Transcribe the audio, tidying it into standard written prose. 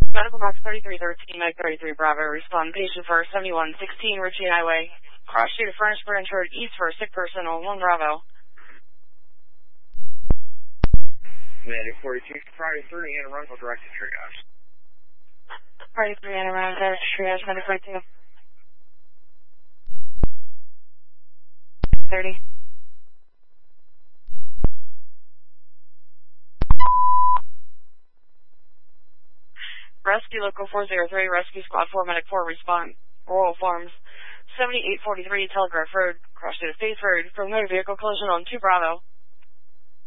Medical box 3313, Mike 33 Bravo, respond patient for 7116 Ritchie Highway. Cross street of Furnace Branch Road East for a sick person on 1 Bravo. Medic 42, Friday 30, and run for direct to triage. Friday 3 and around direct to triage, Medic 42. 30. Rescue Local 403, Rescue Squad 4, Medic 4, respond. Royal Farms, 7843 Telegraph Road, cross street of Faith Road, for motor vehicle collision on 2 Bravo.